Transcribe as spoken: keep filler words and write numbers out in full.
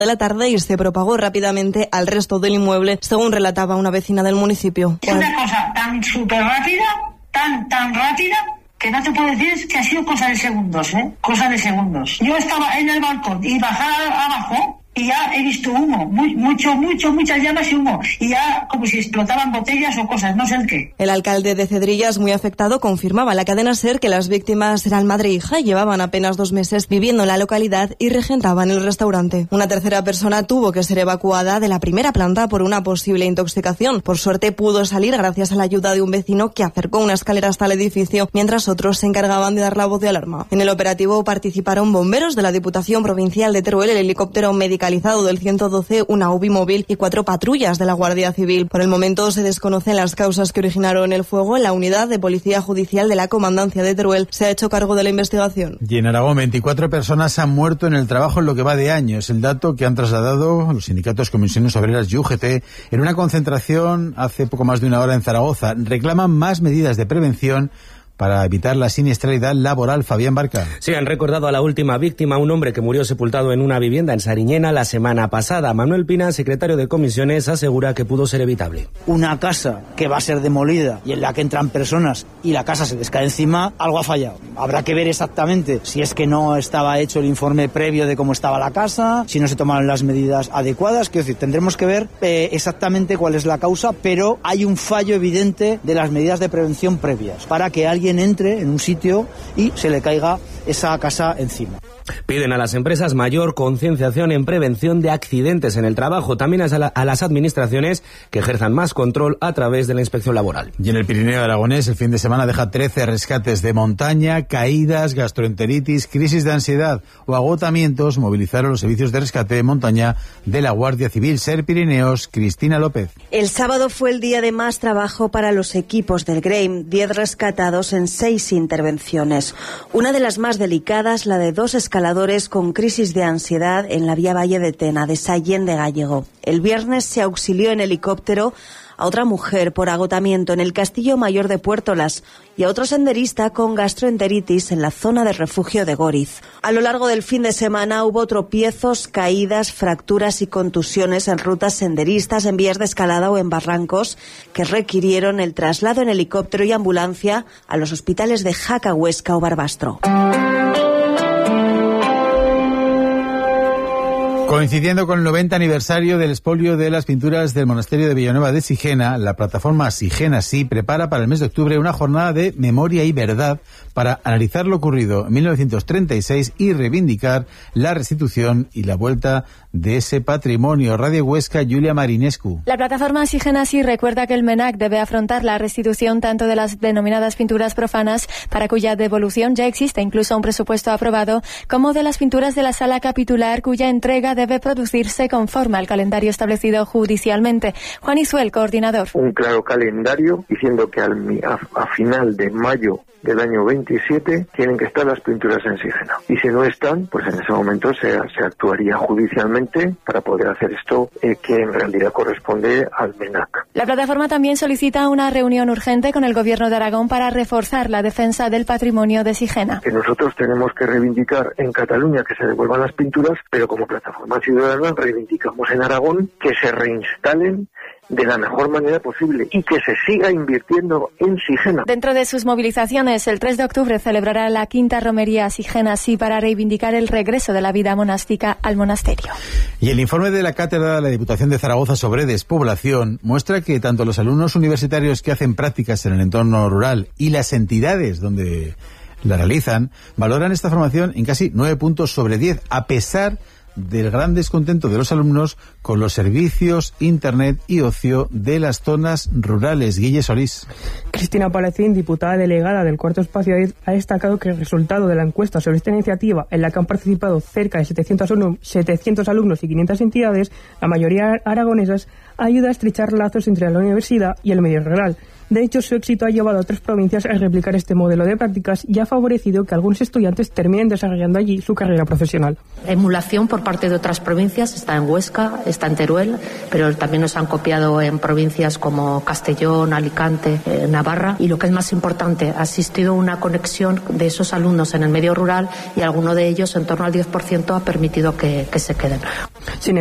de la tarde y se propagó rápidamente al resto del inmueble, según relataba una vecina del municipio. Es una cosa tan súper rápida, tan, tan rápida, que no te puedo decir que ha sido cosa de segundos, ¿eh? Cosa de segundos. Yo estaba en el balcón y bajaba abajo y ya he visto humo, muy, mucho, mucho, muchas llamas y humo, y ya como si explotaban botellas o cosas, no sé el qué. El alcalde de Cedrillas, muy afectado, confirmaba a la cadena SER que las víctimas eran madre e hija y llevaban apenas dos meses viviendo en la localidad y regentaban el restaurante. Una tercera persona tuvo que ser evacuada de la primera planta por una posible intoxicación. Por suerte pudo salir gracias a la ayuda de un vecino que acercó una escalera hasta el edificio, mientras otros se encargaban de dar la voz de alarma. En el operativo participaron bomberos de la Diputación Provincial de Teruel, el helicóptero médico del ciento doce, una U B I móvil y cuatro patrullas de la Guardia Civil. Por el momento se desconocen las causas que originaron el fuego. La unidad de Policía Judicial de la Comandancia de Teruel se ha hecho cargo de la investigación. Y en Aragón, veinticuatro personas han muerto en el trabajo en lo que va de año. Es el dato que han trasladado los sindicatos Comisiones Obreras y U G T en una concentración hace poco más de una hora en Zaragoza. Reclaman más medidas de prevención para evitar la siniestralidad laboral. Fabián Barca. Sí, han recordado a la última víctima, un hombre que murió sepultado en una vivienda en Sariñena la semana pasada. Manuel Pina, secretario de Comisiones, asegura que pudo ser evitable. Una casa que va a ser demolida y en la que entran personas y la casa se les cae encima, algo ha fallado. Habrá que ver exactamente si es que no estaba hecho el informe previo de cómo estaba la casa, si no se tomaron las medidas adecuadas. Quiero decir, tendremos que ver eh, exactamente cuál es la causa, pero hay un fallo evidente de las medidas de prevención previas para que alguien entre en un sitio y se le caiga esa casa encima. Piden a las empresas mayor concienciación en prevención de accidentes en el trabajo, también a, la, a las administraciones que ejerzan más control a través de la inspección laboral. Y en el Pirineo aragonés el fin de semana deja trece rescates de montaña, caídas, gastroenteritis, crisis de ansiedad o agotamientos. Movilizaron los servicios de rescate de montaña de la Guardia Civil. SER Pirineos, Cristina López. El sábado fue el día de más trabajo para los equipos del Greim, diez rescatados en seis intervenciones. Una de las más delicadas, la de dos escaladores con crisis de ansiedad en la vía Valle de Tena, de Sallén de Gallego. El viernes se auxilió en helicóptero a otra mujer por agotamiento en el Castillo Mayor de Puertolas y a otro senderista con gastroenteritis en la zona de refugio de Góriz. A lo largo del fin de semana hubo tropiezos, caídas, fracturas y contusiones en rutas senderistas, en vías de escalada o en barrancos que requirieron el traslado en helicóptero y ambulancia a los hospitales de Jaca, Huesca o Barbastro. Coincidiendo con el noventa aniversario del expolio de las pinturas del monasterio de Villanueva de Sigena, la plataforma Sigena Sí prepara para el mes de octubre una jornada de memoria y verdad para analizar lo ocurrido en mil novecientos treinta y seis y reivindicar la restitución y la vuelta de ese patrimonio. Radio Huesca, Julia Marinescu. La plataforma Sigena Sí recuerda que el MENAC debe afrontar la restitución tanto de las denominadas pinturas profanas, para cuya devolución ya existe incluso un presupuesto aprobado, como de las pinturas de la sala capitular, cuya entrega debe producirse conforme al calendario establecido judicialmente. Juan Isuel, coordinador. Un claro calendario diciendo que al, a, a final de mayo del año veintisiete tienen que estar las pinturas en Sigena. Y si no están, pues en ese momento se, se actuaría judicialmente para poder hacer esto eh, que en realidad corresponde al MENAC. La plataforma también solicita una reunión urgente con el Gobierno de Aragón para reforzar la defensa del patrimonio de Sigena. Que nosotros tenemos que reivindicar en Cataluña que se devuelvan las pinturas, pero como plataforma ciudadana reivindicamos en Aragón que se reinstalen de la mejor manera posible y que se siga invirtiendo en Sigena. Dentro de sus movilizaciones, el tres de octubre celebrará la quinta romería Sigena Sí para reivindicar el regreso de la vida monástica al monasterio. Y el informe de la cátedra de la Diputación de Zaragoza sobre despoblación muestra que tanto los alumnos universitarios que hacen prácticas en el entorno rural y las entidades donde la realizan valoran esta formación en casi nueve puntos sobre diez, a pesar del gran descontento de los alumnos con los servicios, internet y ocio de las zonas rurales. Guille Solís. Cristina Palacín, diputada delegada del Cuarto Espacio, ha destacado que el resultado de la encuesta sobre esta iniciativa, en la que han participado cerca de setecientos alumnos y quinientas entidades, la mayoría aragonesas, ayuda a estrechar lazos entre la universidad y el medio rural. De hecho, su éxito ha llevado a otras provincias a replicar este modelo de prácticas y ha favorecido que algunos estudiantes terminen desarrollando allí su carrera profesional. Emulación por parte de otras provincias, está en Huesca, está en Teruel, pero también nos han copiado en provincias como Castellón, Alicante, eh, Navarra, y lo que es más importante, ha existido una conexión de esos alumnos en el medio rural y alguno de ellos, en torno al diez por ciento, ha permitido que, que se queden.